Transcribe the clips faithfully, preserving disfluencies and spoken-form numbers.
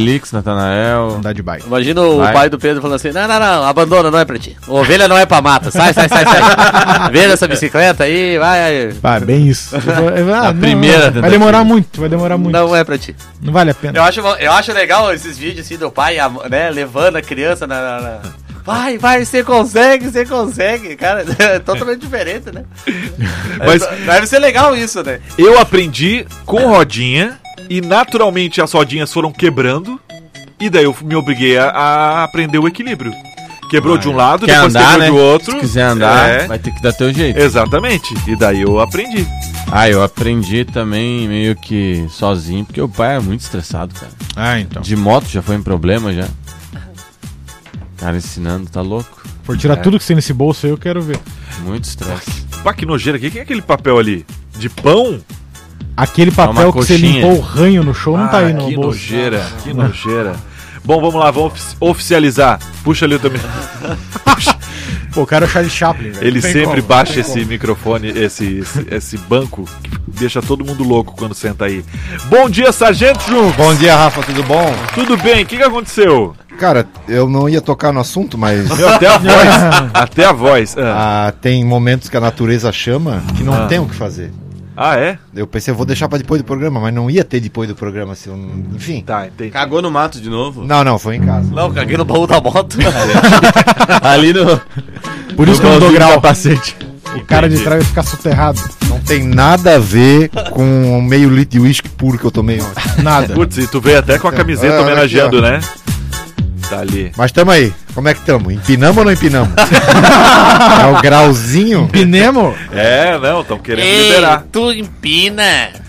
Felix, Natanael. Andar de bike. Imagina o Vai. pai do Pedro falando assim, não, não, não, abandona, não é pra ti. Ovelha não é pra mata, sai, sai, sai, sai. Vê essa bicicleta aí, vai. Vai, bem isso. Ah, A não, primeira não. Vai tentativa. demorar muito, vai demorar muito. Não é pra ti. Não vale a pena. Eu acho, eu acho legal esses vídeos assim do pai, a- né, levando a criança na... na- na- Vai, vai, você consegue, você consegue. Cara, é totalmente diferente, né? Mas- É, deve ser legal isso, né? Eu aprendi com rodinha e naturalmente as rodinhas foram quebrando e daí eu me obriguei a, a aprender o equilíbrio. Quebrou de um lado, Quer depois andar, quebrou né? do outro. Se quiser andar, É, vai ter que dar teu jeito. exatamente. E daí eu aprendi. Ah, eu aprendi também meio que sozinho, porque o pai é muito estressado, cara. Ah, então. De moto já foi um problema já. Cara ensinando, tá louco? Por tirar tudo que tem nesse bolso aí, eu quero ver. Muito estresse. Pá, que nojeira. O que que é aquele papel ali? De pão? Aquele papel uma que você coxinha. limpou o ranho no show não tá aí no que bolso. nojeira. Que nojeira. Bom, vamos lá, vamos ofici- oficializar. Puxa ali o teu mi- Pô, o cara é o Charlie Chaplin, velho. Ele Não tem sempre como, baixa não tem esse microfone, esse, esse, esse banco, que deixa todo mundo louco quando senta aí. Bom dia, Sargento Junco. Bom dia, Rafa, tudo bom? Tudo bem? O que, que aconteceu? Cara, eu não ia tocar no assunto, mas Meu, até a voz. Até a voz. Ah, ah, tem momentos que a natureza chama que não Ah. tem o que fazer. Ah, é? Eu pensei, eu vou deixar pra depois do programa, mas não ia ter depois do programa, se eu não... Enfim. Tá, entendi. Cagou no mato de novo? Não, não, foi em casa. Não, caguei no baú da moto. Ali no. Por isso que eu não dou golzinho do grau. capacete. O cara de trás vai ficar soterrado. Não tem nada a ver com o meio litro de uísque puro que eu tomei ontem. Nada. Putz, e tu veio até com a camiseta Ah, homenageando, aqui, ó. né? Tá ali. Mas tamo aí. Como é que tamo? Empinamos ou não empinamos? É o grauzinho? Pinemo? É, não, estão querendo liberar. tu empina.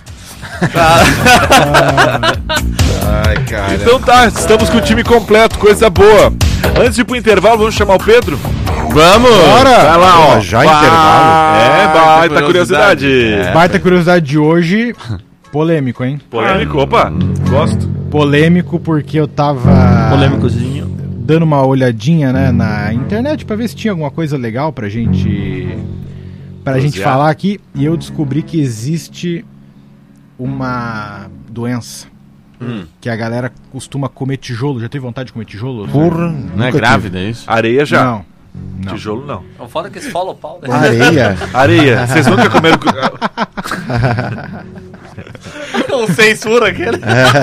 Ai, cara. Então tá, estamos com o time completo, coisa boa. Antes de ir pro intervalo, vamos chamar o Pedro? Vamos! Bora! Vai lá, ó. Já Bah, intervalo? É, baita que curiosidade. curiosidade. Baita curiosidade de hoje. Polêmico, hein? Polêmico, opa, gosto. Polêmico porque eu tava Polêmicozinho. dando uma olhadinha, né, na internet pra ver se tinha alguma coisa legal pra gente pra gente Prosear. falar aqui, e eu descobri que existe uma doença Hum. que a galera costuma comer tijolo. Já teve vontade de comer tijolo? Porra, Não é nunca tive. grávida, é isso? Areia já. Não. Não. Tijolo não. O foda é que esse follow pau, né? Areia? Areia, vocês nunca comeram. cu- Um censura aquele.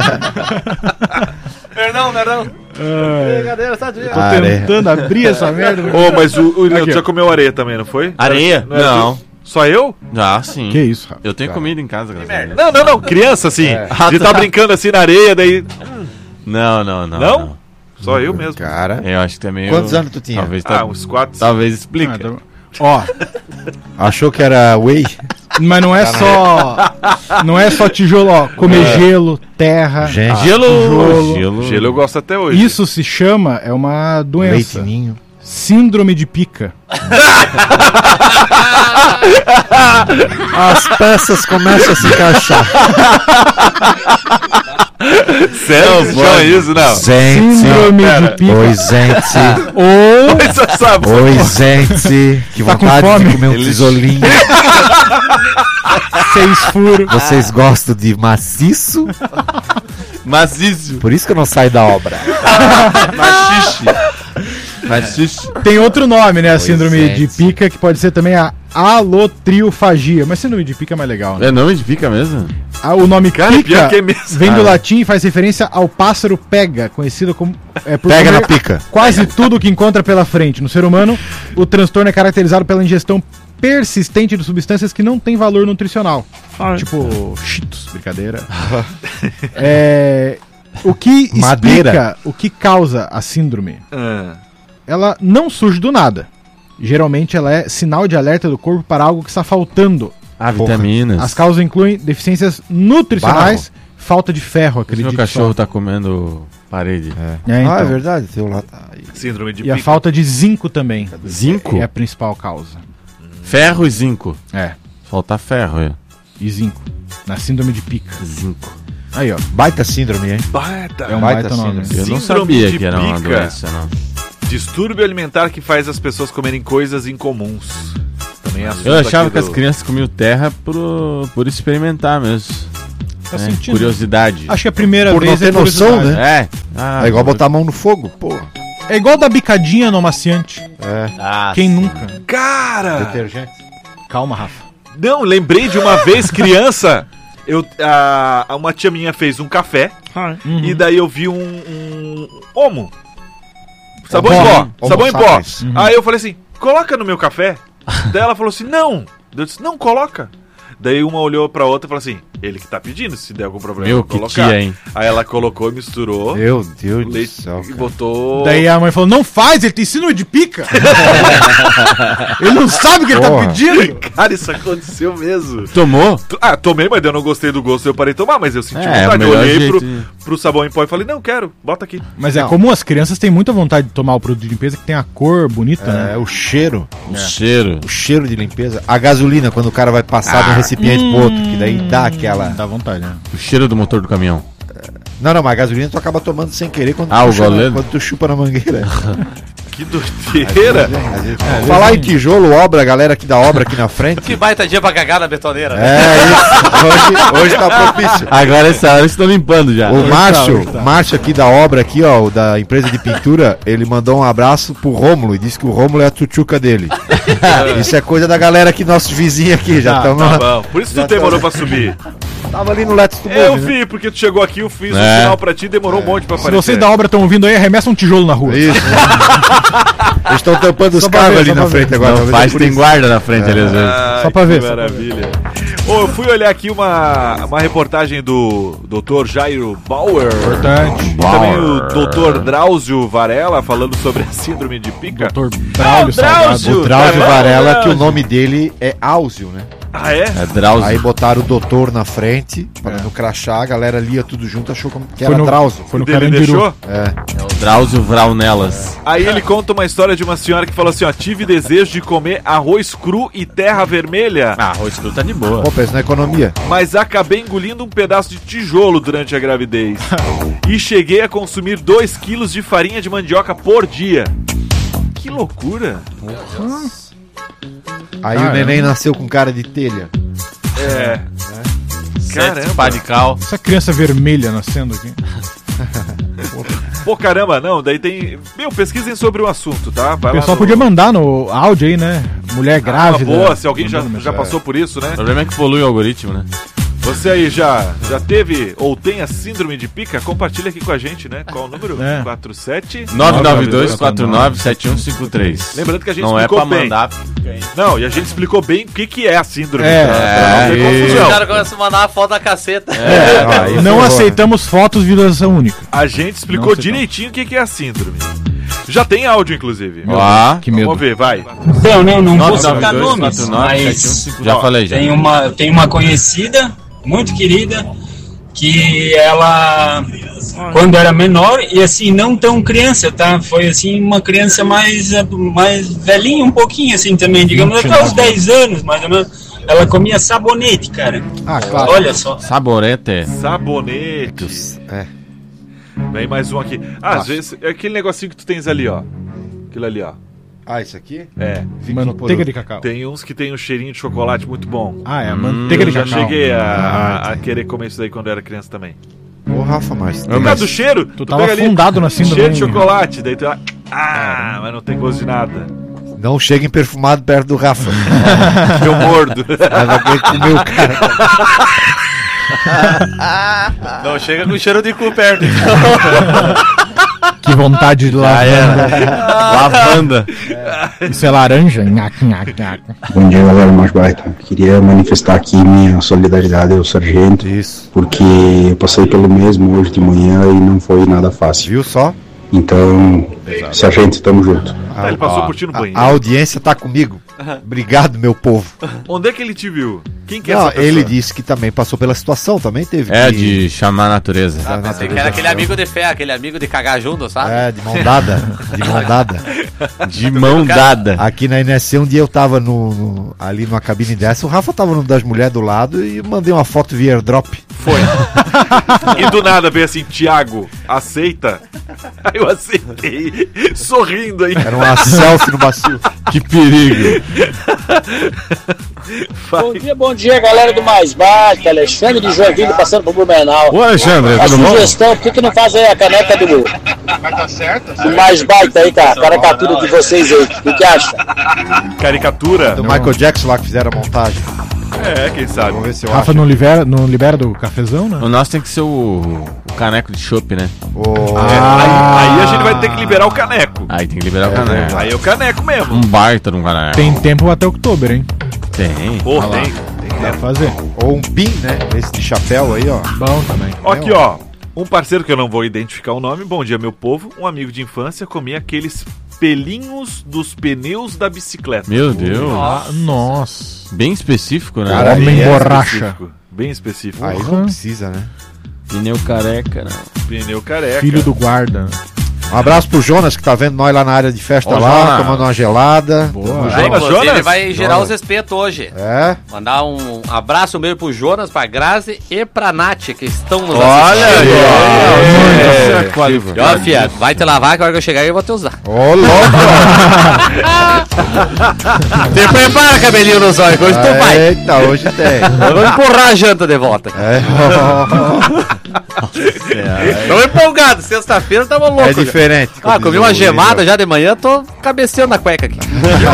Perdão, perdão. Brincadeira, tá de... Tô Areia. tentando abrir essa merda. Ô, mas o, o Aqui, já ó. comeu areia também, não foi? Areia? Não. era Não. tu? Só eu? Ah, sim. Que isso, Rafa? Eu tenho comida em casa, graças a Deus. Não, não, não. Criança, assim. De tá brincando assim na areia, daí. Não, não, não. Não? Só eu mesmo. Cara, Eu acho que é meio. Quantos anos tu tinha? Talvez, Ah, tá- uns quatro. talvez Ah, explique. então- Ó, achou que era whey? mas não é só não é só tijolo, ó, comer gelo, terra. Gente, Gelo, Tijolo. gelo. Gelo eu gosto até hoje. Isso se chama, é uma doença, leitinho. síndrome de pica. As peças começam a se encaixar. Sério? Não, chama isso, não. Gente, Síndrome pera. de pica. oi, gente. Ou Você sabe. Oi, gente. Que Tá com vontade fome? de comer um Eles- tijolinho. seis furos. Vocês gostam de maciço? Maciço. Por isso que eu não saio da obra. Machixe. Machixe. Tem outro nome, né? A síndrome é. de pica, que pode ser também a alotriofagia. Mas síndrome de pica é mais legal, né? É nome de pica mesmo? Ah, o nome Cara, pica pior que é mesmo. vem do Ah. latim e faz referência ao pássaro pega, conhecido como... É, por Pega comer na pica. quase tudo que encontra pela frente. No ser humano, o transtorno é caracterizado pela ingestão persistente de substâncias que não têm valor nutricional. Tipo, cheetos, brincadeira. É, o que explica, Madeira. o que causa a síndrome? Ah, Ela não surge do nada. Geralmente ela é sinal de alerta do corpo para algo que está faltando. Ah, vitaminas. As causas incluem deficiências nutricionais, falta de ferro, Esse acredito. meu cachorro tá comendo parede. É, então. Ah, é verdade. Teu lá tá aí. síndrome de E a pica. falta de zinco também. Zinco? É a principal causa. Ferro e zinco. É, Falta ferro, é. e zinco. Na síndrome de pica. Zinco. Aí, ó. Baita síndrome, hein? Baita. É um Baita baita nome. síndrome. Eu não Síndrome sabia de que era uma pica. doença, não. Distúrbio alimentar que faz as pessoas comerem coisas incomuns. Também é assunto Eu achava aqui que do- as crianças comiam terra por, por experimentar mesmo. Tá É, sentindo? curiosidade. Acho que a primeira Por não vez ter é noção, curiosidade. né? É. Ah, É igual botar a mão no fogo, pô. É igual dar bicadinha no amaciante. É, Ah, Quem nunca? Cara! detergente. Calma, Rafa. Não, lembrei de uma vez, criança, eu, a, uma tia minha fez um café, Uhum. e daí eu vi um, um Omo. Sabão Omo, em pó. Omo Sabão em pó. Sapiens. Uhum. Aí eu falei assim, coloca no meu café. Daí ela falou assim, não. Eu disse, não, coloca. Daí uma olhou pra outra e falou assim, ele que tá pedindo, se der algum problema Meu, eu que colocar. tia, hein? Aí ela colocou e misturou Meu Deus o do leite céu. e cara. botou... Daí a mãe falou, não faz, ele tem síndrome de pica. Ele não sabe o que ele tá Porra. pedindo. Cara, isso aconteceu mesmo. Tomou? Tu- Ah, tomei, mas eu não gostei do gosto, eu parei de tomar, mas eu senti É, vontade. o Eu melhor olhei pro, jeito. pro sabão em pó e falei, não, quero, bota aqui. Mas é Não. comum, as crianças têm muita vontade de tomar o produto de limpeza que tem a cor bonita, É, né? o cheiro. O cheiro. O cheiro de limpeza. A gasolina, quando o cara vai passar de um recipiente pro outro, que daí dá aquela... Dá vontade, né? O cheiro do motor do caminhão. Não, não, mas a gasolina tu acaba tomando sem querer quando, Ah, tu, o chupa, goleiro? quando tu chupa na mangueira. Que doideira. Às vezes- Falar em tijolo, obra, a galera aqui da obra aqui na frente. Que baita dia pra cagar na betoneira. né? É isso. Hoje, hoje tá propício. Agora essa hora eles estão limpando já. O Márcio, hoje tá. Márcio aqui da obra aqui, ó, o da empresa de pintura, ele mandou um abraço pro Rômulo e disse que o Rômulo é a tchutchuca dele. Isso é coisa da galera aqui, nossos vizinhos aqui, já Tá, estão Tá bom, por isso Já tu demorou tá- pra subir. Tava ali no Let's do Eu Move, né? vi, porque tu chegou aqui, eu fiz um É. sinal pra ti, demorou um monte pra Se aparecer. vocês da obra estão ouvindo aí, arremessa um tijolo na rua. Isso. Eles estão tampando os Só pra carros ver, ali só na pra ver. frente agora. Não talvez faz, é por tem isso. guarda na frente ali às vezes. Ai, Só pra que ver, só pra maravilha. Ô, eu fui olhar aqui uma, uma reportagem do doutor Jairo Bauer. Importante. E também o doutor Drauzio Varela falando sobre a síndrome de pica. Doutor Braulio Ah, o Salgado. Drauzio! O Drauzio Tá bom, Varela, que o Drauzio. nome dele é Áuzio, né? Ah, é? É Drauzio. Aí botaram o doutor na frente, para no crachá, a galera lia tudo junto, achou como que Foi era no, Drauzio. foi no Ele Carandiru. deixou? É. É o Drauzio Vraunelas. Aí ele conta uma história de uma senhora que falou assim, ó, tive desejo de comer arroz cru e terra vermelha, Ah, arroz cru tá de boa. Pô, pensa na economia. mas acabei engolindo um pedaço de tijolo durante a gravidez. E cheguei a consumir dois quilos de farinha de mandioca por dia. Que loucura. Aí Caramba. o neném nasceu com cara de telha. É. Sete Caramba. pá de cal. Essa criança vermelha nascendo aqui. Pô, caramba, não, daí tem... Meu, pesquisem sobre o assunto, tá? Vai O lá pessoal no- podia mandar no áudio aí, né? Mulher Ah, grávida. boa, se alguém já, mandando já mensagem. passou por isso, né? O problema é que polui o algoritmo, né? Você aí já, já teve ou tem a síndrome de pica? Compartilha aqui com a gente, né? Qual o número? É. quatro sete... nove nove dois quatro nove sete um cinco três. Lembrando que a gente Não é explicou pra bem. mandar. Não, e a gente explicou bem o que, que é a síndrome. É, pra- pra não ter é, Os confusão. caras começam a mandar uma foto da caceta. É, aí Não ferrou, né? aceitamos fotos de visualização única. A gente explicou Não, você direitinho o que, que é a síndrome. Já tem áudio, inclusive. Ó, Que medo. Vamos ver, vai. Não, não, não vou nove citar nove dois nomes, quatro nove sete um mas cinco três. Já falei, já. tem uma, tem uma conhecida, muito querida, que ela, quando era menor, e assim, não tão criança, tá? Foi assim, uma criança mais, mais velhinha um pouquinho, assim, também, digamos, até uns dez anos, mais ou menos. Ela comia sabonete, cara. Ah, claro. Olha só. Saborete. Sabonetes. É. Vem mais um aqui. Ah, às vezes, é aquele negocinho que tu tens ali, ó. Aquilo ali, ó. Ah, isso aqui? É. Manteiga de cacau. Tem uns que tem um cheirinho de chocolate muito bom. Ah, é, manteiga Eu de já cacau. cheguei a, a- Ah, a querer comer isso daí quando eu era criança também. Ô, Rafa, mas... Não, Por causa do cheiro, Tu tava pega ali, afundado na síndrome. cheiro de chocolate, daí tu... Ah, mas não tem gosto de nada. Não cheguem perfumado perto do Rafa. Eu mordo. Mas alguém comeu o cara. Não chega com cheiro de cu perto. Que vontade de Já lavanda. era. Lavanda. Isso é laranja? Nhaque, nhaque, nhaque. Bom dia, galera mais baita. Queria manifestar aqui minha solidariedade ao sargento, Isso. porque eu passei pelo mesmo hoje de manhã e não foi nada fácil. Viu só? Então, sargento, tamo junto. Ah, ele passou ó, por ti no A, banheiro. a audiência tá comigo. Obrigado, meu povo. Onde é que ele te viu? Quem que é Não, essa pessoa? ele disse que também passou pela situação, também teve. É que- de chamar a natureza. da Pensei que era natureza. aquele amigo de fé, aquele amigo de cagar junto, sabe? É, de mão dada. De mão dada. De mão dada. Aqui na N S C, um dia eu tava no, no- ali numa cabine dessa, o Rafa tava numa das mulheres do lado e eu mandei uma foto via airdrop. Foi. E do nada veio assim, Thiago, aceita? Aí eu aceitei, sorrindo aí. Era uma selfie no bacio. Que perigo. Bom dia, bom dia, galera do Mais Baita. Alexandre de Joinville passando pro Blumenau. Ô, Alexandre, A tudo bom? sugestão, por que, que não faz aí a caneca do, do Mais Baita aí, cara? A caricatura de vocês aí. O que, que acha? Caricatura? Do Michael Jackson lá que fizeram a montagem. É, quem sabe. Vamos ver se eu Rafa acho. não libera, não libera do cafezão, né? O nosso tem que ser o, o caneco de chopp, né? Ô, É, aí, aí a gente vai ter que liberar o caneco. Aí tem que liberar o É caneco. verdade. Aí é o caneco mesmo. Um baita de um caneco. Tem tempo até outubro, hein? Tem. Pô, Ah lá. tem. Dá pra fazer. Ou um pin, né? Esse de chapéu aí, ó. Bom também. Ó, aqui, ó. Um parceiro que eu não vou identificar o nome. Bom dia, meu povo. Um amigo de infância comia aqueles pelinhos dos pneus da bicicleta. Meu Deus. Ah, nossa. Bem específico, né? Cara, Homem é borracha. Específico, bem específico. Aí não precisa, né? Pneu careca, né? Pneu careca. Filho do guarda. Um abraço pro Jonas, que tá vendo nós lá na área de festa Ô, lá, Jonas. tomando uma gelada. Boa. Tamo Ah, junto. Jonas, inclusive, Jonas? vai gerar Jonas. os espetos hoje. É? Mandar um abraço meio pro Jonas, pra Grazi e pra Nath, que estão nos Olha aí, Essa é a E qualidade. ó, fia, vai te lavar que a hora que eu chegar aí eu vou te usar. Ô, louco! Te prepara, cabelinho no zóio, que hoje tu vai. Eita, hoje tem. Eu vou empurrar a janta de volta. É, Tô empolgado, sexta-feira tava louco. é já. diferente. Ah, comi uma gemada já de manhã, tô cabeceando na cueca aqui.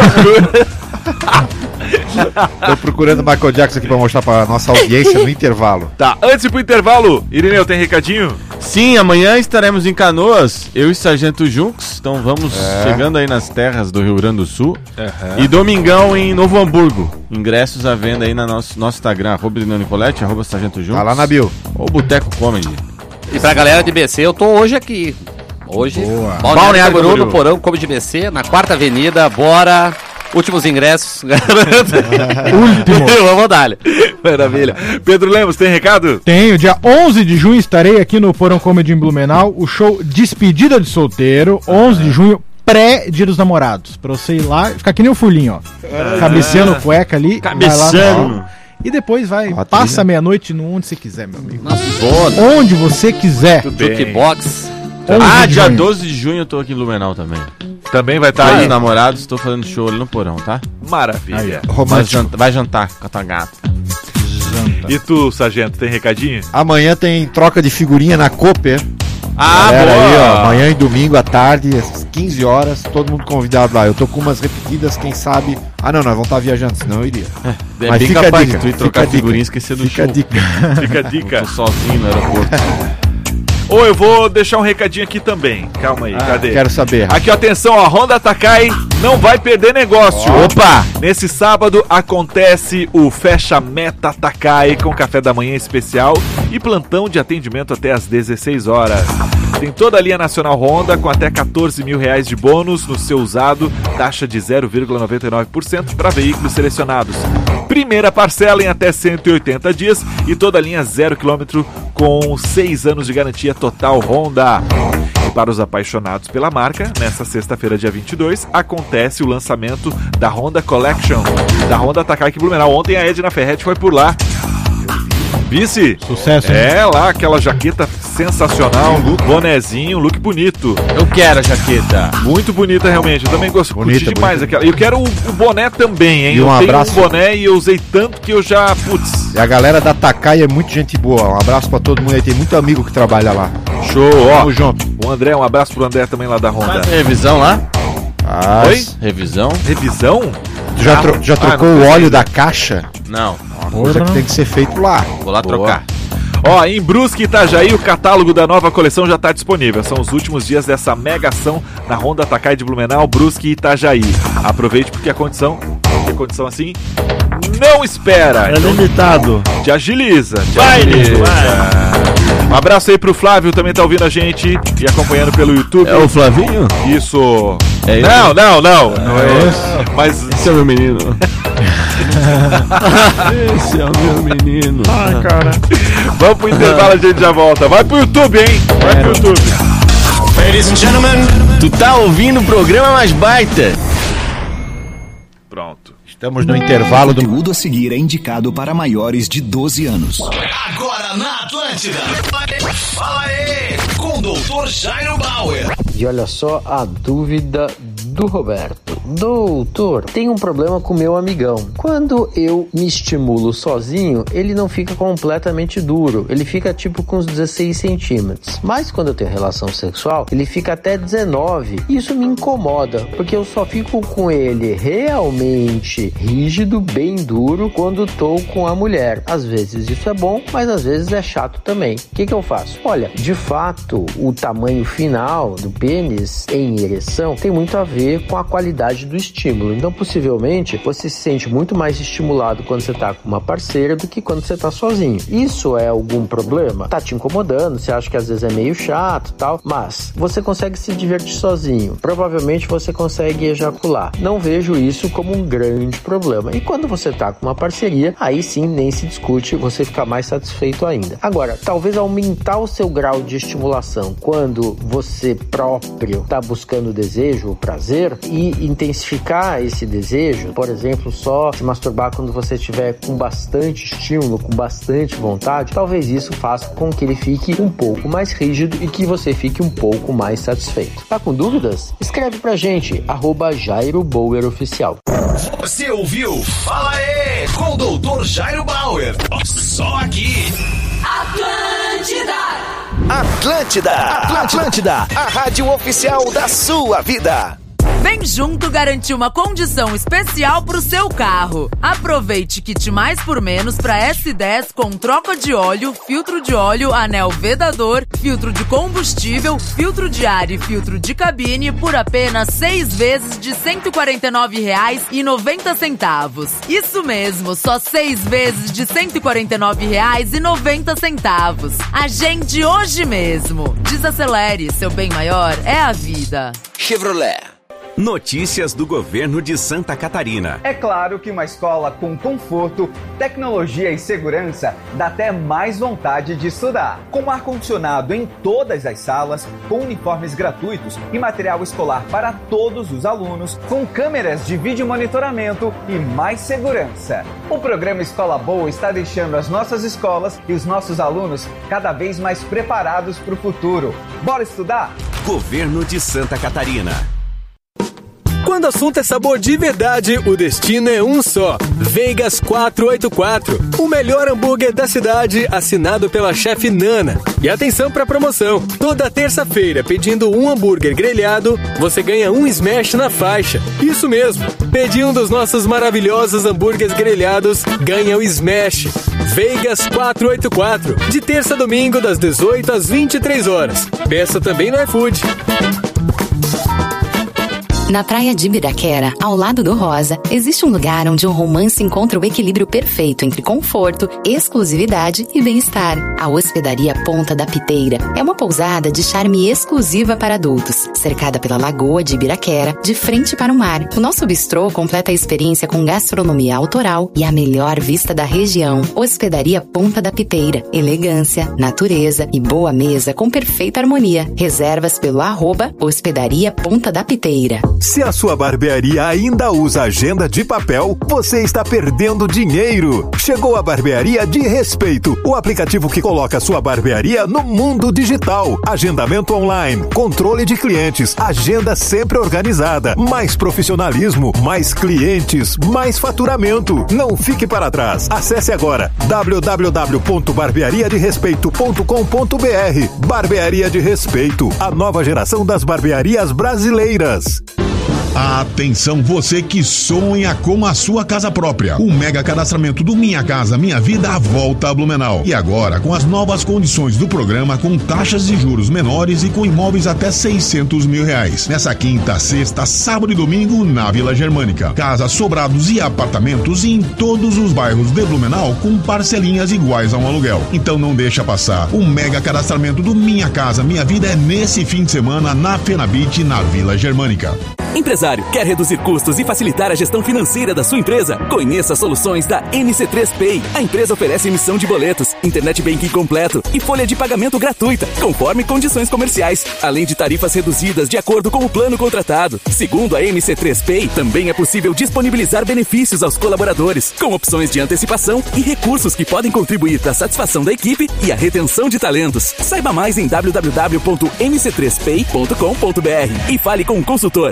Tô procurando o Michael Jackson aqui pra mostrar pra nossa audiência no intervalo. Tá, antes de ir pro intervalo, Irineu, tem recadinho? Sim, amanhã estaremos em Canoas, eu e Sargento Junks. Então vamos chegando aí nas terras do Rio Grande do Sul. E domingão em Novo Hamburgo. Ingressos à venda aí no nosso, nosso Instagram, arroba Irineu Nicolete, arroba Sargento Junks. Tá lá na bio. Ou Boteco Comedy. E pra galera de B C, eu tô hoje aqui. Hoje, Boa. Balneário Balneário Camboriú, Camboriú. no Porão, Come de B C, na quarta avenida, bora. Últimos ingressos. Último. Vamos dar. Maravilha. Pedro Lemos, tem recado? Tenho, dia onze de junho estarei aqui no Porão Comedy em Blumenau, o show Despedida de Solteiro, onze de junho, pré-dia dos namorados, pra você ir lá e ficar que nem o Fulinho, ó, cabeceando cueca ali, vai Cabeceando. lá, ó, e depois vai, Ó, passa trilha. meia-noite no onde você quiser, meu amigo. Nossa, Onde você quiser. Tudo bem. Jukebox. onze Ah, de dia junho. doze de junho eu tô aqui em Blumenau também. Também vai estar Tá aí. aí, namorados, tô fazendo show ali no Porão, tá? Maravilha. Vai Romântico. jantar, vai jantar com a tua gata. E tu, sargento, tem recadinho? Amanhã tem troca de figurinha na Cooper. Ah, Galera aí, ó, boa! amanhã e domingo à tarde, às quinze horas, todo mundo convidado lá. Eu tô com umas repetidas, quem sabe. Ah, não, nós vamos estar viajando, senão eu iria. É Mas bem fica a capaz dica, de tu ir fica trocar a dica. figurinha e esquecer do Fica show. a dica. Fica a dica. Tô sozinho no aeroporto. Ou eu vou deixar um recadinho aqui também. Calma aí, cadê? Quero saber. Rafa. Aqui, ó, atenção, a Honda Takai não vai perder negócio. Opa! Nesse sábado acontece o Fecha Meta Takai com café da manhã especial e plantão de atendimento até às dezesseis horas. Tem toda a linha nacional Honda com até quatorze mil reais de bônus no seu usado, taxa de zero vírgula noventa e nove por cento para veículos selecionados. Primeira parcela em até cento e oitenta dias e toda a linha zero quilômetro com seis anos de garantia total Honda. E para os apaixonados pela marca, nesta sexta-feira, dia vinte e dois, acontece o lançamento da Honda Collection, da Honda Takai Blumenau. Ontem a Edna Ferretti foi por lá. Vice? Sucesso, hein? É lá, aquela jaqueta sensacional, bonezinho, look bonito. Eu quero a jaqueta. Muito bonita, realmente. Eu também gosto Bonita, curti demais bonita. aquela. E eu quero o, o boné também, hein? E um eu tenho abraço. um boné e eu usei tanto que eu já. Putz, E a galera da Takai é muito gente boa. Um abraço pra todo mundo aí. Tem muito amigo que trabalha lá. show, ó. Tamo junto. O André, um abraço pro André também lá da Honda. Faz revisão lá? Ah, Oi? Revisão? Revisão? Tu já, tro- Ah, já ah, trocou não o precisa. óleo da caixa? Não. Uma coisa que tem que ser feito lá. Vou lá Boa. trocar. Ó, em Brusque e Itajaí, o catálogo da nova coleção já está disponível. São os últimos dias dessa mega ação na Honda Takai de Blumenau, Brusque e Itajaí. Aproveite porque a condição, porque a condição assim, não espera. É limitado. Te agiliza. Te Vai, agiliza. nego, vai. Um abraço aí pro Flávio, também tá ouvindo a gente e acompanhando pelo YouTube. É o Flavinho? Isso. É ele? não, não, não. Não é esse. Mas Esse é o meu menino. Esse é o meu menino. Ai, cara. vamos pro intervalo, a gente já volta. Vai pro YouTube, hein? Vai pro YouTube. Tu tá ouvindo o programa Mais Baita? Pronto. Estamos no intervalo O do. conteúdo a seguir é indicado para maiores de doze anos. Agora na Atlântida. Fala aí, com o doutor Jairo Bauer. E olha só a dúvida do Roberto. doutor, tem um problema com meu amigão. Quando eu me estimulo sozinho, ele não fica completamente duro, ele fica tipo com uns dezesseis centímetros. Mas quando eu tenho relação sexual, ele fica até dezenove. Isso me incomoda, porque eu só fico com ele realmente rígido, bem duro, quando tô com a mulher. Às vezes isso é bom, mas às vezes é chato também. O que que eu faço? Olha, de fato, o tamanho final do pênis em ereção tem muito a ver com a qualidade do estímulo. Então, possivelmente, você se sente muito mais estimulado quando você tá com uma parceira do que quando você tá sozinho. Isso é algum problema? Tá te incomodando, você acha que às vezes é meio chato e tal, mas você consegue se divertir sozinho. Provavelmente você consegue ejacular. Não vejo isso como um grande problema. E quando você tá com uma parceria, aí sim nem se discute, você fica mais satisfeito ainda. Agora, talvez aumentar o seu grau de estimulação quando você próprio tá buscando desejo, o prazer, e intensificar esse desejo, por exemplo, só se masturbar quando você estiver com bastante estímulo, com bastante vontade, talvez isso faça com que ele fique um pouco mais rígido e que você fique um pouco mais satisfeito. Tá com dúvidas? Escreve pra gente, arroba Jairo Bauer Oficial. Você ouviu? Fala aí, com o doutor Jairo Bauer. Só aqui. Atlântida! Atlântida! Atlântida! A rádio oficial da sua vida. Vem junto garantir uma condição especial pro seu carro. Aproveite kit mais por menos para S dez com troca de óleo, filtro de óleo, anel vedador, filtro de combustível, filtro de ar e filtro de cabine por apenas seis vezes de cento e quarenta e nove reais e noventa centavos. Isso mesmo, só seis vezes de cento e quarenta e nove reais e noventa centavos. Agende hoje mesmo. Desacelere, seu bem maior é a vida. Chevrolet. Notícias do governo de Santa Catarina. É claro que uma escola com conforto, tecnologia e segurança dá até mais vontade de estudar. Com ar-condicionado em todas as salas, com uniformes gratuitos e material escolar para todos os alunos, com câmeras de vídeo monitoramento e mais segurança. O programa Escola Boa está deixando as nossas escolas e os nossos alunos cada vez mais preparados para o futuro. Bora estudar? Governo de Santa Catarina. Quando o assunto é sabor de verdade, o destino é um só. Vegas quatrocentos e oitenta e quatro, o melhor hambúrguer da cidade, assinado pela chefe Nana. E atenção pra promoção, toda terça-feira, pedindo um hambúrguer grelhado, você ganha um smash na faixa. Isso mesmo, pedir um dos nossos maravilhosos hambúrgueres grelhados, ganha o smash. Vegas quatrocentos e oitenta e quatro, de terça a domingo, das dezoito às vinte e três horas. Peça também no iFood. Na praia de Ibiraquera, ao lado do Rosa, existe um lugar onde o romance encontra o equilíbrio perfeito entre conforto, exclusividade e bem-estar. A Hospedaria Ponta da Piteira é uma pousada de charme exclusiva para adultos, cercada pela Lagoa de Ibiraquera, de frente para o mar. O nosso bistrô completa a experiência com gastronomia autoral e a melhor vista da região. Hospedaria Ponta da Piteira, elegância, natureza e boa mesa com perfeita harmonia. Reservas pelo arroba Hospedaria Ponta da Piteira. Se a sua barbearia ainda usa agenda de papel, você está perdendo dinheiro. Chegou a Barbearia de Respeito, o aplicativo que coloca a sua barbearia no mundo digital. Agendamento online, controle de clientes, agenda sempre organizada, mais profissionalismo, mais clientes, mais faturamento. Não fique para trás. Acesse agora w w w ponto barbearia de respeito ponto com ponto b r. Barbearia de Respeito, a nova geração das barbearias brasileiras. Atenção, você que sonha com a sua casa própria. O mega cadastramento do Minha Casa Minha Vida volta a Blumenau. E agora com as novas condições do programa, com taxas de juros menores e com imóveis até seiscentos mil reais. Nessa quinta, sexta, sábado e domingo na Vila Germânica. Casas, sobrados e apartamentos em todos os bairros de Blumenau com parcelinhas iguais a um aluguel. Então não deixa passar. O mega cadastramento do Minha Casa Minha Vida é nesse fim de semana na Fenabit, na Vila Germânica. Empresário, quer reduzir custos e facilitar a gestão financeira da sua empresa? Conheça as soluções da M C três Pay. A empresa oferece emissão de boletos, internet banking completo e folha de pagamento gratuita, conforme condições comerciais, além de tarifas reduzidas de acordo com o plano contratado. Segundo a M C três Pay, também é possível disponibilizar benefícios aos colaboradores, com opções de antecipação e recursos que podem contribuir para a satisfação da equipe e a retenção de talentos. Saiba mais em w w w ponto m c três pay ponto com ponto b r e fale com o consultor.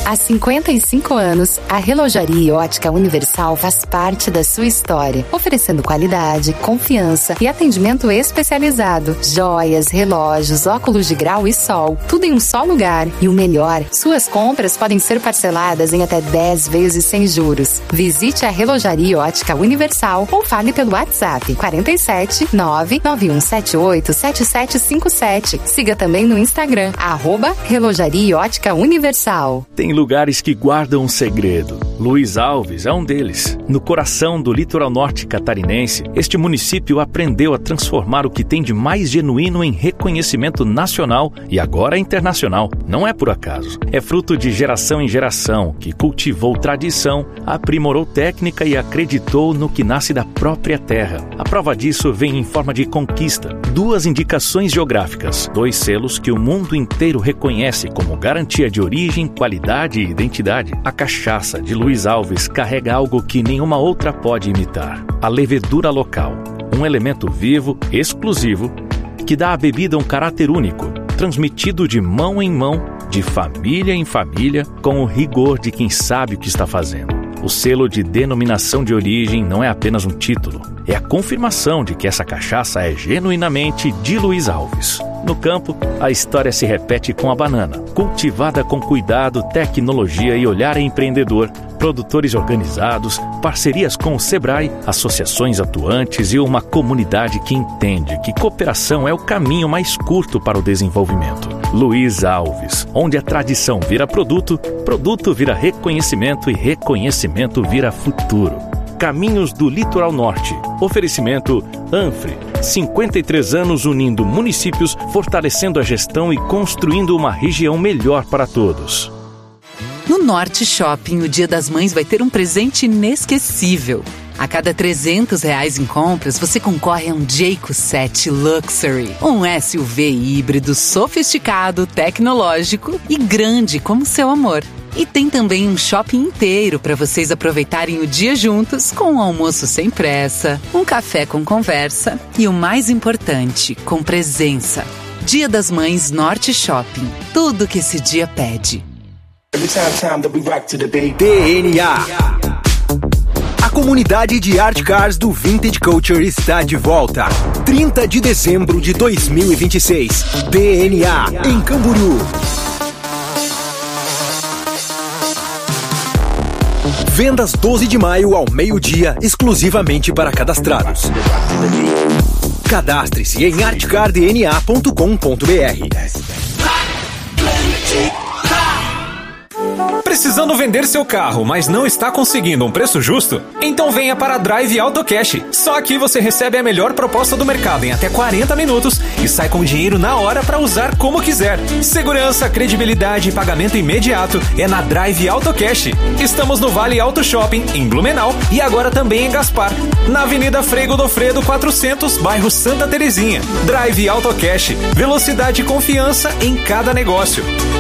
Há cinquenta e cinco anos, a Relojaria e Ótica Universal faz parte da sua história, oferecendo qualidade, confiança e atendimento especializado. Joias, relógios, óculos de grau e sol, tudo em um só lugar. E o melhor, suas compras podem ser parceladas em até dez vezes sem juros. Visite a Relojaria e Ótica Universal ou fale pelo WhatsApp quarenta e sete, nove nove um sete oito, sete sete cinco sete. Siga também no Instagram, arroba Relojaria e Ótica Universal. Tem lugares que guardam um segredo. Luiz Alves é um deles. No coração do litoral norte catarinense, este município aprendeu a transformar o que tem de mais genuíno em reconhecimento nacional e agora internacional. Não é por acaso. É fruto de geração em geração, que cultivou tradição, aprimorou técnica e acreditou no que nasce da própria terra. A prova disso vem em forma de conquista. Duas indicações geográficas, dois selos que o mundo inteiro reconhece como garantia de origem, qualidade e identidade. A cachaça de Luiz Alves carrega algo que nenhuma outra pode imitar: a levedura local, um elemento vivo, exclusivo, que dá à bebida um caráter único, transmitido de mão em mão, de família em família, com o rigor de quem sabe o que está fazendo. O selo de denominação de origem não é apenas um título, é a confirmação de que essa cachaça é genuinamente de Luiz Alves. No campo, a história se repete com a banana, cultivada com cuidado, tecnologia e olhar empreendedor, produtores organizados, parcerias com o Sebrae, associações atuantes e uma comunidade que entende que cooperação é o caminho mais curto para o desenvolvimento. Luiz Alves, onde a tradição vira produto, produto vira reconhecimento e reconhecimento vira futuro. Caminhos do Litoral Norte. Oferecimento Anfre. cinquenta e três anos unindo municípios, fortalecendo a gestão e construindo uma região melhor para todos. No Norte Shopping, o Dia das Mães vai ter um presente inesquecível. A cada trezentos reais em compras, você concorre a um Jayco sete Luxury. Um S U V híbrido sofisticado, tecnológico e grande como seu amor. E tem também um shopping inteiro para vocês aproveitarem o dia juntos, com um almoço sem pressa, um café com conversa e o mais importante, com presença. Dia das Mães Norte Shopping. Tudo que esse dia pede. D N A. A comunidade de Art Cars do Vintage Culture está de volta. trinta de dezembro de dois mil e vinte e seis. D N A, em Camboriú. Vendas doze de maio ao meio-dia, exclusivamente para cadastrados. Cadastre-se em art car d n a ponto com ponto b r. Precisando vender seu carro, mas não está conseguindo um preço justo? Então venha para a Drive AutoCash. Só aqui você recebe a melhor proposta do mercado em até quarenta minutos e sai com o dinheiro na hora para usar como quiser. Segurança, credibilidade e pagamento imediato é na Drive AutoCash. Estamos no Vale Auto Shopping, em Blumenau, e agora também em Gaspar, na Avenida Frei Godofredo quatrocentos, bairro Santa Terezinha. Drive AutoCash. Velocidade e confiança em cada negócio.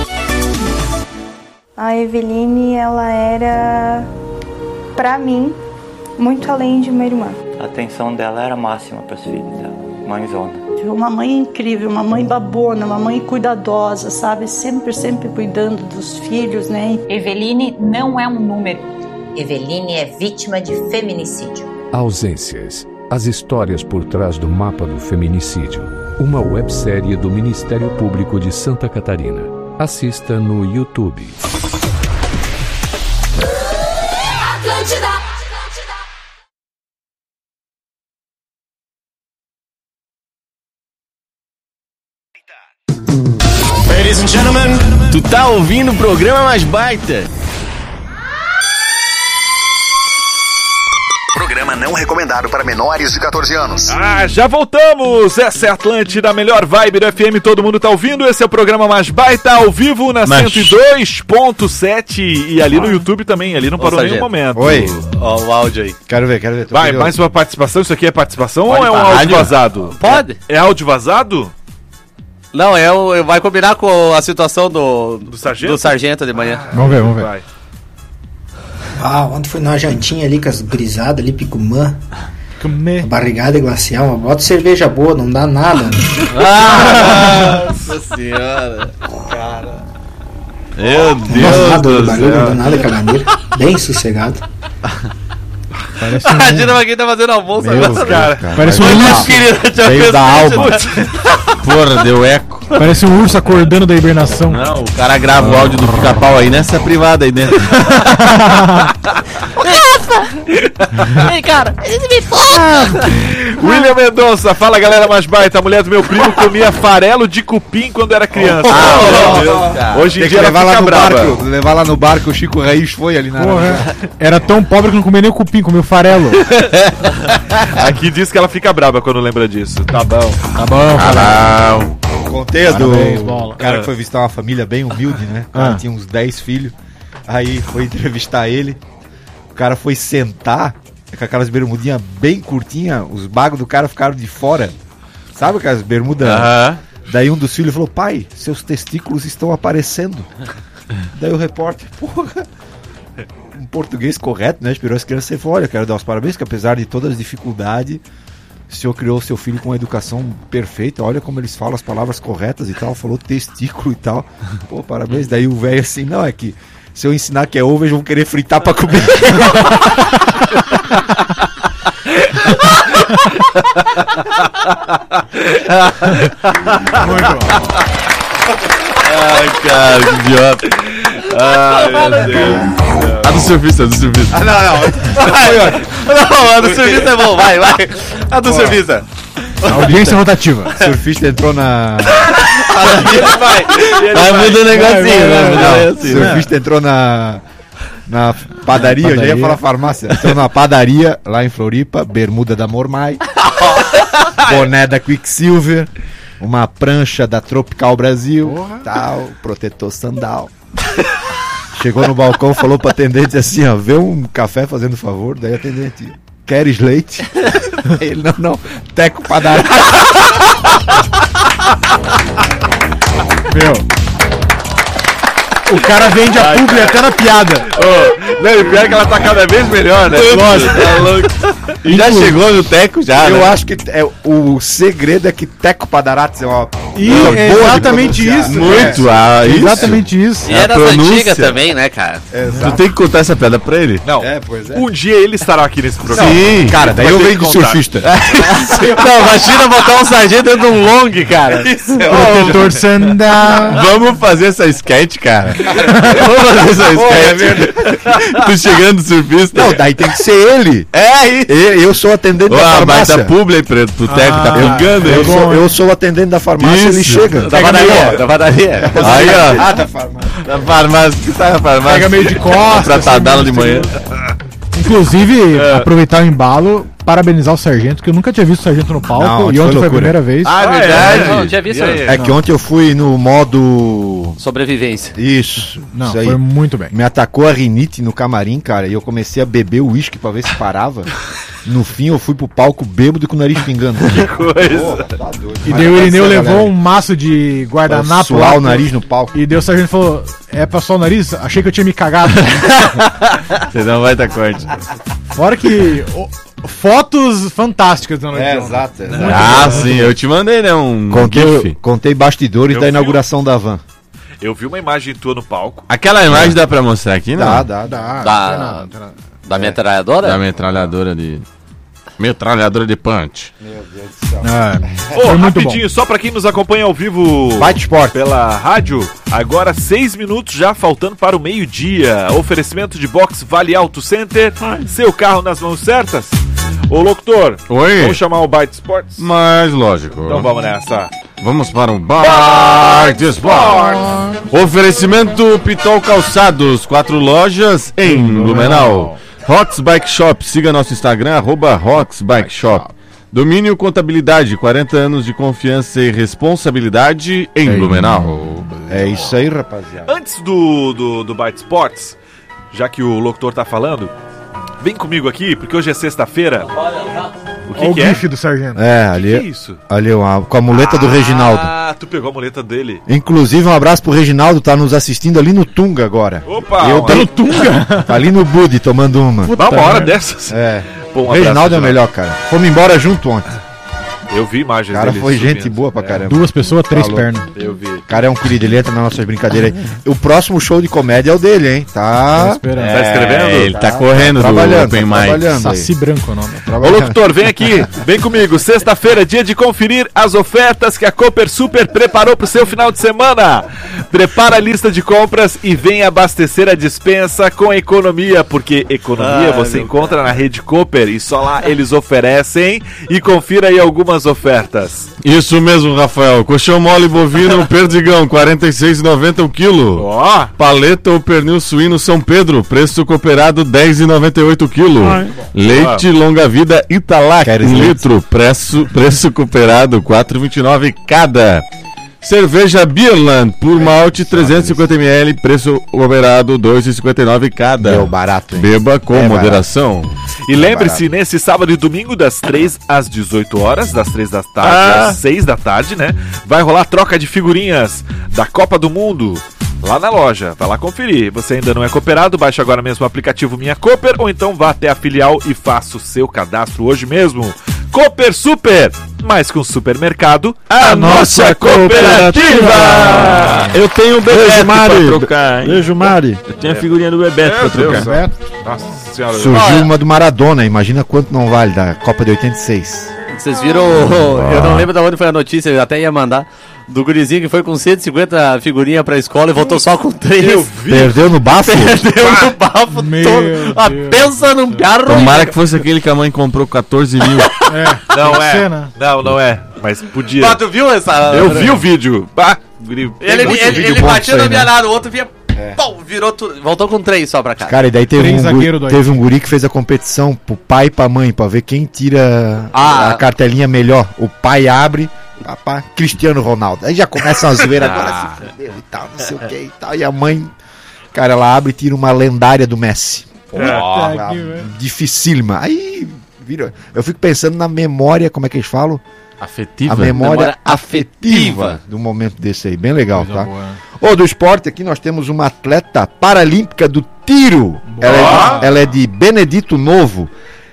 A Eveline, ela era, pra mim, muito além de uma irmã. A atenção dela era máxima para os filhos dela, mãezona. Uma mãe incrível, uma mãe babona, uma mãe cuidadosa, sabe? Sempre, sempre cuidando dos filhos, né? Eveline não é um número. Eveline é vítima de feminicídio. Ausências. As histórias por trás do mapa do feminicídio. Uma websérie do Ministério Público de Santa Catarina. Assista no YouTube. Atlântida. Ladies and gentlemen, tu tá ouvindo o programa mais baita? Programa não recomendado para menores de catorze anos. Ah, já voltamos! Essa é a Atlântida, a melhor vibe do F M, todo mundo tá ouvindo. Esse é o programa mais baita, ao vivo na Mas... cento e dois ponto sete e ali no YouTube também, ali não parou nenhum momento. Oi. Ó, o áudio aí. Quero ver, quero ver. Vai, curioso. Mais uma participação, isso aqui é participação Pode ou é um áudio rádio vazado? Pode. É, é áudio vazado? Não, é o, vai combinar com a situação do, do, sargento? do sargento de manhã. Ah, vamos ver, vamos ver. Vai. Ah, ontem fui numa jantinha ali com as grisadas ali, Picumã. Picumã. Barrigada glacial, uma bota de cerveja boa, não dá nada. Ah, nossa senhora. Cara. Meu Deus Nada do do barulho, céu. não nada com a bandeira. Bem sossegado. Parece A Dina Maguinha tá fazendo almoço Meu agora, Deus, cara. cara. Parece um Oi, urso. minha querida, já Veio fez da parte alma. do- Porra, deu eco. Parece um urso acordando da hibernação. Não, o cara grava o áudio do pica-pau aí nessa privada aí dentro. Ei, cara, ele me foda! William Mendonça, fala galera mais baita. A mulher do meu primo comia farelo de cupim quando era criança. Ah, meu Deus, cara. Hoje em Tem que dia ela levar lá fica no brava. barco. Levar lá no barco, o Chico Reis foi ali na Porra, era tão pobre que não comia nem o cupim, comia o farelo. Aqui diz que ela fica brava quando lembra disso. Tá bom. Tá bom, Caralho. Contei a do Parabéns, bola. cara É. que foi visitar uma família bem humilde, né? O cara Ah. tinha uns dez filhos. Aí foi entrevistar ele. O cara foi sentar com aquelas bermudinhas bem curtinhas. Os bagos do cara ficaram de fora. Sabe aquelas bermudas? Aham. Daí um dos filhos falou: pai, seus testículos estão aparecendo. Daí o repórter, porra, em português correto, né? Esperou as crianças e falou: olha, quero dar os parabéns, que apesar de todas as dificuldades, o senhor criou seu filho com uma educação perfeita. Olha como eles falam as palavras corretas e tal. Falou testículo e tal. Pô, parabéns. Daí o velho assim: não, é que se eu ensinar que é ovo, eles vão querer fritar pra comer. Ai, cara, que idiota. Ai, meu Deus. A do surfista, a do surfista. Ah, não, não. Não, a do surfista é bom, vai, vai. A do surfista. Audiência rotativa. O surfista entrou na. Vai. Vai mudar o negocinho, vai mudar o O negocinho. surfista entrou na. Na padaria, eu já ia Padaria. falar farmácia. Entrou na padaria lá em Floripa, bermuda da Mormai, boné da Quicksilver, uma prancha da Tropical Brasil, tal, protetor sandal. Chegou no balcão, falou pro atendente assim, ó, vê um café fazendo favor, daí o atendente, queres leite? Ele, não, não, teco padaria. Meu. O cara vende a publi até na piada. Ô, não, e pior que ela tá cada vez melhor, né? Lógico, tá louco. E já chegou no teco já, Eu né? acho que é, o segredo é que teco padarates é uma E coisa é boa de exatamente pronunciar. isso. Muito, ah, isso. Exatamente isso. E É a é das pronúncia. antigas também, né, cara? Tu tem que contar essa piada pra ele? Não, É, pois é. um dia ele estará aqui nesse programa. Sim. Cara, daí Vai eu ter venho que de contar. surfista. Não, imagina botar um sargento dentro de um long, cara. Protetor sandal. Vamos fazer essa sketch, cara. Vamos fazer essa sketch. Tu chegando surfista. Não, daí tem que ser ele. É isso. Eu, eu sou atendente da Ó, farmácia. baita publi aí, preto, pro teco, tá Ah, pingando Eu aí. sou, eu sou o atendente da farmácia, ele Isso. chega. Da padaria, da padaria. Aí, ó. Ah, da farmácia. Da farmácia, que sai na farmácia. Pega meio de costas. Pra tadala de manhã. Inclusive, É. aproveitar o embalo, parabenizar o sargento, que eu nunca tinha visto o sargento no palco. Não, e foi ontem foi a loucura. primeira vez. Ah, é Ah, é? verdade. Não, não tinha visto E aí? isso. É que ontem eu fui no modo. Sobrevivência. Isso. Não, isso aí. foi muito bem. Me atacou a rinite no camarim, cara, e eu comecei a beber o uísque pra ver se parava. No fim, eu fui pro palco bêbado com o nariz pingando. Que coisa. tá doido. E Mas daí o Irineu galera, levou um maço de pra guardanapo suar lá. o nariz no palco. E daí o sargento falou: é pra suar o nariz? Achei que eu tinha me cagado. Você não vai dar corte. Fora que. o- fotos fantásticas da noite. É, de ontem. exato. exato. Ah, sim, eu te mandei, né? Um Contei, gif. contei bastidores Eu da vi inauguração da van. Eu vi uma imagem tua no palco. Aquela imagem dá pra mostrar aqui, não? Dá, dá, dá. Ah, Da, não, não, não. da metralhadora? Da metralhadora de... Metralhadora de punch. Ah, Ô, foi muito bom. rapidinho, só pra quem nos acompanha ao vivo Byte Sport. pela rádio, agora seis minutos já faltando para o meio-dia. Oferecimento de box Vale Auto Center, seu carro nas mãos certas. Ô, locutor, Oi. vamos chamar o Byte Sports? Mas lógico. Então vamos nessa. Vamos para um Byte Sport. Oferecimento Pitol Calçados, quatro lojas em Blumenau. Rox Bike Shop, siga nosso Instagram, arroba Rox Bike Shop. Domínio Contabilidade, quarenta anos de confiança e responsabilidade em Blumenau. É isso aí, rapaziada. Antes do, do, do Byte Sports, já que o locutor tá falando, vem comigo aqui, porque hoje é sexta-feira. O que, Olha o que é? gif do sargento. É, ali, Que isso? ali uma, com a muleta do Reginaldo. Ah, tu pegou a muleta dele. Inclusive, um abraço pro Reginaldo, tá nos assistindo ali no Tunga agora. Opa! Eu um- tô no Tunga? Tá ali no Budi tomando uma. Dá uma hora merda. dessas. É. Bom, um O Reginaldo é o abraço, melhor, cara. Fomos embora junto ontem. Eu vi imagens O cara dele foi subindo. gente boa pra caramba. Duas pessoas, três Falou. pernas. Eu vi. O cara é um querido, ele entra nas nossas brincadeiras aí. O próximo show de comédia é o dele, hein? Tá. Tô esperando. Tá escrevendo? É, ele tá, correndo tá do trabalhando, Open tá Mic. trabalhando Saci branco o nome. Ô locutor, vem aqui, vem comigo. Sexta-feira, dia de conferir as ofertas que a Cooper Super preparou pro seu final de semana. Prepara a lista de compras e vem abastecer a despensa com economia, porque economia Ai, você meu encontra na rede Cooper e só lá eles oferecem. E confira aí algumas ofertas. Isso mesmo, Rafael. Colchão mole bovino Perdigão, quarenta e seis reais e noventa centavos o quilo. Ó. Paleta ou pernil suíno São Pedro, preço cooperado dez reais e noventa e oito centavos o quilo. Ai. Leite longa vida Italac, Queres um leite? litro, preço, preço cooperado quatro reais e vinte e nove centavos cada. Cerveja Beerland, por malte trezentos e cinquenta mililitros, preço cooperado dois reais e cinquenta e nove centavos cada. Deu barato, hein? Beba com É moderação. E lembre-se, nesse sábado e domingo, das três às dezoito horas, das três da tarde Ah. às seis da tarde, né? Vai rolar troca de figurinhas da Copa do Mundo lá na loja. Vai lá conferir. Você ainda não é cooperado? Baixe agora mesmo o aplicativo Minha Cooper ou então vá até a filial e faça o seu cadastro hoje mesmo. Cooper Super, mais que um supermercado, a, nossa cooperativa! Eu tenho o Bebeto Beijo, pra Mari. trocar, hein? Beijo, Mari. Eu tenho a figurinha do Bebeto pra Meu Deus. trocar. Nossa senhora. Surgiu uma do Maradona, imagina quanto não vale, da Copa de oitenta e seis. Vocês viram, eu não lembro de onde foi a notícia, eu até ia mandar, do gurizinho que foi com cento e cinquenta figurinhas pra escola e voltou só com três. Eu vi. Perdeu no bafo? Perdeu no bafo Meu todo. Ah, Deus. pensa num carro. Tomara que fosse aquele que a mãe comprou quatorze mil. É, Não tem que é. ser, né? Não, não é. Mas podia. Ah, tu viu essa? Eu vi o vídeo. Bah, guri- Ele, tem muito ele, vídeo ele bom batia disso no aí, né? vianado, o outro via. Pum, virou tudo. Voltou com três só pra cá. Cara, e daí teve Três um, zagueiro do guri, teve um guri que fez a competição pro pai e pra mãe, pra ver quem tira Ah. a cartelinha melhor. O pai abre, papá, Cristiano Ronaldo. Aí já começa a zoeira, agora se fudeu e tal, não sei o que e tal. E a mãe, cara, ela abre e tira uma lendária do Messi. Puta Ah, que velho. dificílima. Aí, vira, eu fico pensando na memória, como é que eles falam? Afetiva. A memória, Memória afetiva, afetiva. do momento desse aí. Bem legal, Coisa tá? boa, né? Ô, do esporte, aqui nós temos uma atleta paralímpica do tiro. Ela é, de, ela é de Benedito Novo.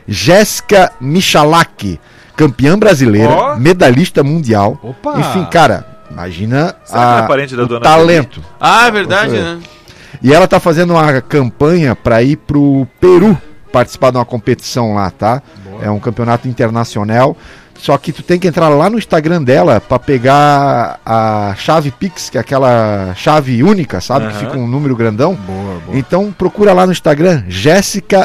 Jéssica Michalak, campeã brasileira, Ó. medalhista mundial. Opa! Enfim, cara, imagina Será que ela é a- parente da o dona talento. Ah, é verdade, Você- né? E ela tá fazendo uma campanha para ir pro Peru participar de uma competição lá, tá? É um campeonato internacional. Só que tu tem que entrar lá no Instagram dela para pegar a chave Pix, que é aquela chave única, sabe? Que Aham. fica um número grandão. Boa, boa. Então procura lá no Instagram, Jéssica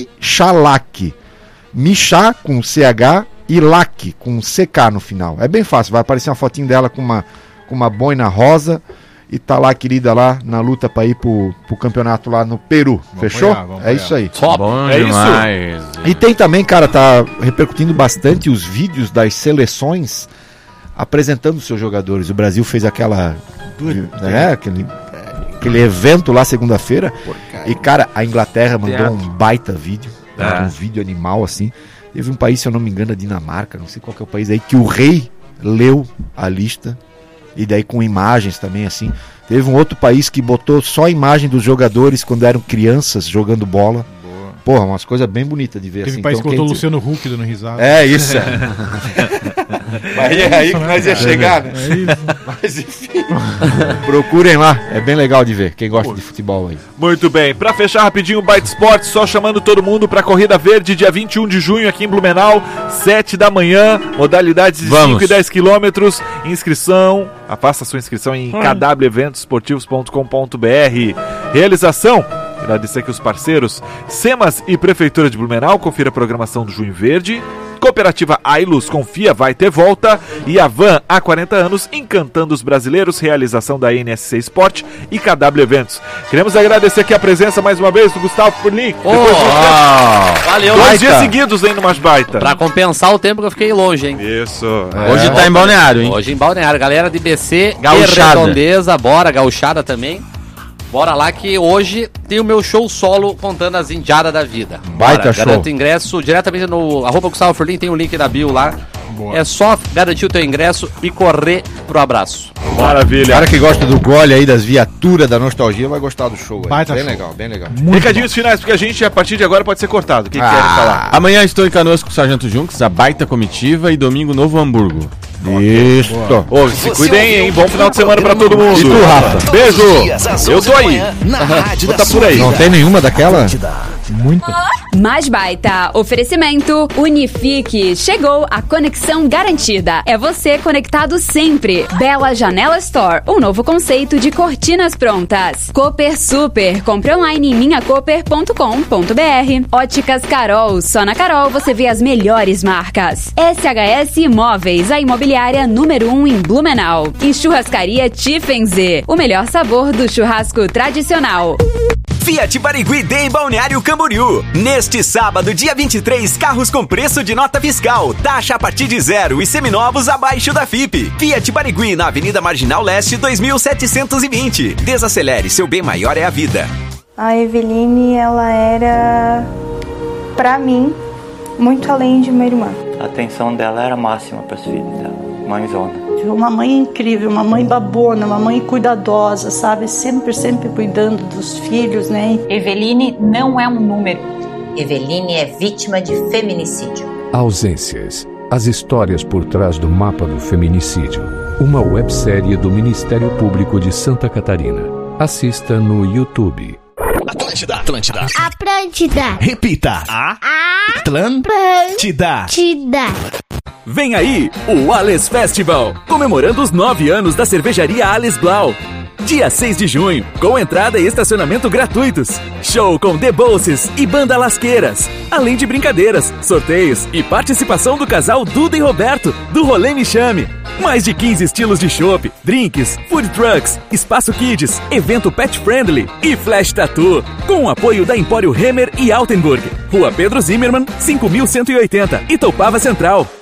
Michalak. Michá com C H e Lak com C K no final. É bem fácil, vai aparecer uma fotinho dela com uma, com uma boina rosa e tá lá, querida, lá na luta pra ir pro, pro campeonato lá no Peru. Fechou? apoiar, vamos é isso aí. Bom É demais. E tem também, cara, tá repercutindo bastante os vídeos das seleções apresentando seus jogadores. O Brasil fez aquela. É, aquele, aquele evento lá segunda-feira. E, cara, a Inglaterra mandou Teatro. um baita vídeo. Ah. Um vídeo animal, assim. Teve um país, se eu não me engano, a Dinamarca, não sei qual que é o país aí, que o rei leu a lista. E daí com imagens também, assim. Teve um outro país que botou só a imagem dos jogadores quando eram crianças jogando bola. Boa. Porra, umas coisas bem bonitas de ver. Teve assim. país que Então, botou o quem- Luciano Huck dando risada. É isso. É. Mas é aí que nós ia É, chegar, né? é isso. Mas enfim. Procurem lá, é bem legal de ver. Quem gosta de futebol aí. Muito bem, pra fechar rapidinho o Byte Sports, só chamando todo mundo pra Corrida Verde, dia vinte e um de junho aqui em Blumenau, sete da manhã, modalidades de Vamos. cinco e dez quilômetros, inscrição, ah, faça sua inscrição em k w eventos esportivos ponto com ponto b r. Realização, agradecer aqui os parceiros, SEMAS e Prefeitura de Blumenau, confira a programação do Junho Verde. Cooperativa Ailus, confia, vai ter volta. E a Van, há quarenta anos, encantando os brasileiros. Realização da N S C Sport e K W Eventos. Queremos agradecer aqui a presença mais uma vez do Gustavo Furlim. Oh, Depois de um- valeu, Dois baita. dias seguidos aí no Mais Baita. Pra compensar o tempo que eu fiquei longe, hein? Isso. Hoje tá em Balneário, hein? Hoje em Balneário. Galera de B C e Gauchada. Redondeza, bora, gauchada também. Bora lá que hoje tem o meu show solo contando as indiadas da vida. Baita Bora, show. Garanto ingresso diretamente no arroba Gustavo Furlim, tem o link da bio lá. Boa. É só garantir o teu ingresso e correr pro abraço. Maravilha. O cara que gosta do gole aí, das viaturas, da nostalgia, vai gostar do show. Baita bem show. legal, bem legal. Muito Recadinhos finais, porque a gente, a partir de agora, pode ser cortado. O que, que Ah. querem falar? Amanhã estou em Canoas com o Sargento Junks, a baita comitiva, e domingo Novo Hamburgo. Isso. Ô, se cuidem, hein? Bom final de semana pra todo mundo. E tu, Rafa? Beijo. Às Eu onze tô da aí. manhã, na Rádio Vou da tá por aí. Não tem nenhuma daquela? Muita. Mais baita. Oferecimento Unifique. Chegou a conexão garantida. É você conectado sempre. Bela Janela Store. Um novo conceito de cortinas prontas. Cooper Super. Compre online em minha cooper ponto com ponto b r. Óticas Carol. Só na Carol você vê as melhores marcas. S H S Imóveis. A imobiliária número um em Blumenau. E Churrascaria Tiffenze. O melhor sabor do churrasco tradicional. Fiat Barigui Day Balneário Camboriú. Neste sábado, dia vinte e três, carros com preço de nota fiscal. Taxa a partir de zero e seminovos abaixo da F I P. Fiat Barigui na Avenida Marginal Leste dois mil setecentos e vinte. Desacelere, seu bem maior é a vida. A Eveline, ela era, pra mim, muito além de uma irmã. A atenção dela era máxima para os filhos dela. Mãezona. Uma mãe incrível, uma mãe babona, uma mãe cuidadosa, sabe? Sempre, sempre cuidando dos filhos, né? Eveline não é um número. Eveline é vítima de feminicídio. Ausências. As histórias por trás do mapa do feminicídio. Uma websérie do Ministério Público de Santa Catarina. Assista no YouTube. Atlântida, Atlântida. Atlântida. Repita. A Atlântida. Atlântida. Vem aí o Ales Festival, comemorando os nove anos da cervejaria Ales Blau. Dia seis de junho, com entrada e estacionamento gratuitos. Show com The Bolses e Banda Lasqueiras. Além de brincadeiras, sorteios e participação do casal Duda e Roberto, do Rolê Me Chame. Mais de quinze estilos de chopp, drinks, food trucks, espaço kids, evento pet friendly e flash tattoo. Com o apoio da Empório Hemer e Altenburg. Rua Pedro Zimmermann, cinco mil cento e oitenta, Itoupava Central.